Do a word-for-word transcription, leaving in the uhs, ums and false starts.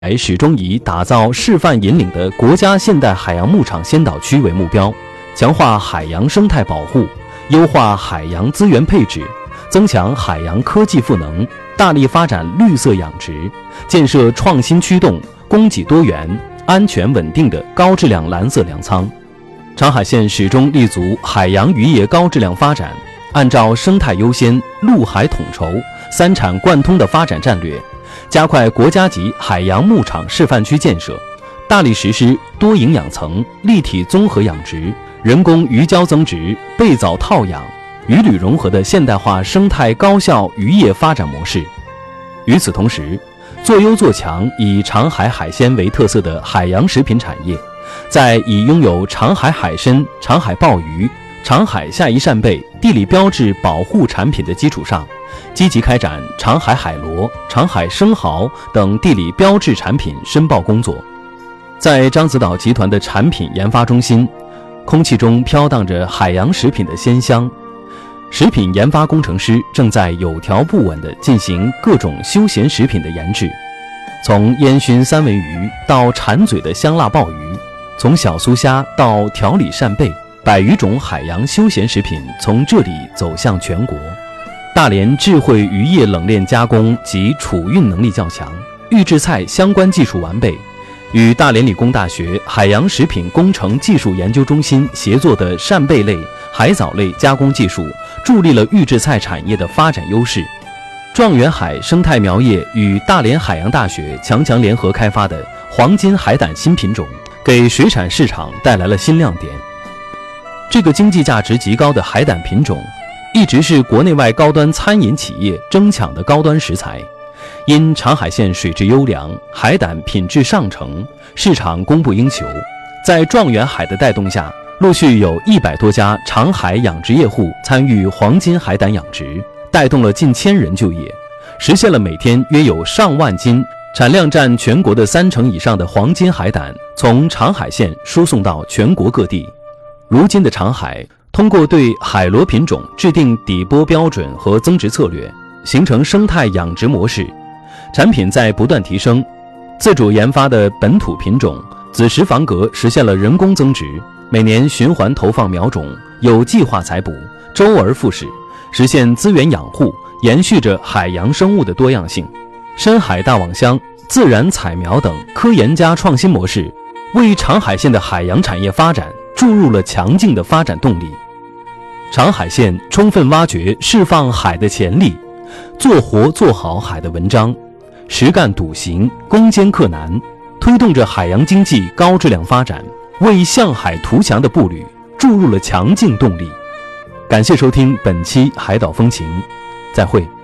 始终以打造示范引领的国家现代海洋牧场先导区为目标，强化海洋生态保护，优化海洋资源配置，增强海洋科技赋能，大力发展绿色养殖，建设创新驱动、供给多元、安全稳定的高质量蓝色粮仓。长海县始终立足海洋渔业高质量发展，按照生态优先、陆海统筹、三产贯通的发展战略，加快国家级海洋牧场示范区建设，大力实施多营养层、立体综合养殖、人工鱼礁增殖、背藻套养、鱼旅融合的现代化生态高效渔业发展模式。与此同时，做优做强以长海海鲜为特色的海洋食品产业，在以拥有长海海参、长海鲍鱼、长海下一扇贝地理标志保护产品的基础上，积极开展长海海螺、长海生蚝等地理标志产品申报工作。在獐子岛集团的产品研发中心，空气中飘荡着海洋食品的鲜香。食品研发工程师正在有条不紊地进行各种休闲食品的研制，从烟熏三文鱼到馋嘴的香辣鲍鱼，从小酥虾到调理扇贝，百余种海洋休闲食品从这里走向全国。大连智慧渔业冷链加工及储运能力较强，预制菜相关技术完备，与大连理工大学海洋食品工程技术研究中心协作的扇贝类、海藻类加工技术，助力了预制菜产业的发展优势。状元海生态苗业与大连海洋大学强强联合开发的黄金海胆新品种，给水产市场带来了新亮点。这个经济价值极高的海胆品种，一直是国内外高端餐饮企业争抢的高端食材。因长海县水质优良，海胆品质上乘，市场供不应求。在状元海的带动下，陆续有一百多家长海养殖业户参与黄金海胆养殖，带动了近千人就业，实现了每天约有上万斤，产量占全国的三成以上的黄金海胆从长海县输送到全国各地。如今的长海，通过对海螺品种制定底播标准和增殖策略，形成生态养殖模式，产品在不断提升。自主研发的本土品种子实房蛤实现了人工增殖，每年循环投放苗种，有计划采补，周而复始，实现资源养护，延续着海洋生物的多样性。深海大网箱、自然采苗等科研加创新模式，为长海县的海洋产业发展注入了强劲的发展动力。长海县充分挖掘释放海的潜力，做活做好海的文章，实干笃行，攻坚克难，推动着海洋经济高质量发展，为向海图强的步履注入了强劲动力。感谢收听本期海岛风情，再会。